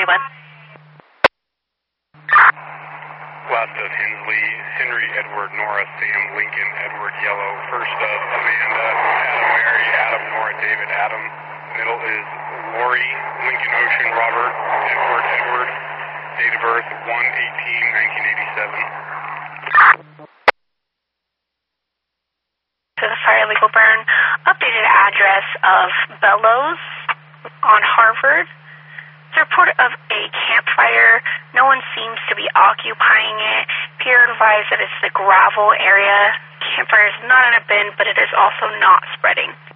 you, bud? Last of Hensley, Henry, Edward, Nora, Sam, Lincoln, Edward, Yellow. First of Amanda, Adam, Mary, Adam, Nora, David, Adam. Middle is Lori, Lincoln Ocean, Robert, Edward, Edward. Date of birth 1/18/1987. To the fire legal burn, updated address of Bellows on Harvard. The report of a campfire. No one seems to be occupying it. Pierre advised that it's the gravel area. Campfire is not in a bin, but it is also not spreading.